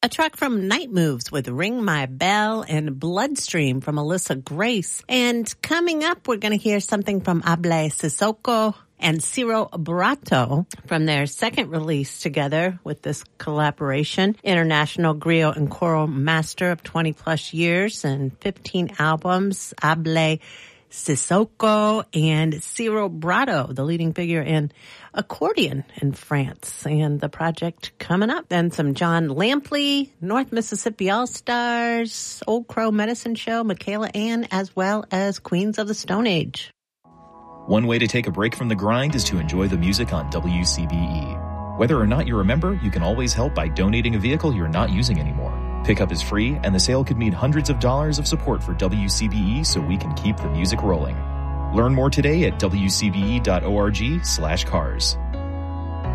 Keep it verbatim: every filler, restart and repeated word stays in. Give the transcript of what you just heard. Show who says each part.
Speaker 1: A track from Night Moves with Ring My Bell and Bloodstream from Alyssa Grace. And coming up, we're going to hear something from Able Sissoko and Ciro Brato from their second release together with this collaboration. International griot and choral master of twenty plus years and fifteen albums. Able Sissoko and Ciro Brato, the leading figure in accordion in France. And the project coming up. Then some John Lampley, North Mississippi All-Stars, Old Crow Medicine Show, Michaela Ann, as well as Queens of the Stone Age.
Speaker 2: One way to take a break from the grind is to enjoy the music on W C B E. Whether or not you're a member, you can always help by donating a vehicle you're not using anymore. Pickup is free, and the sale could mean hundreds of dollars of support for W C B E so we can keep the music rolling. Learn more today at W C B E dot org slash cars.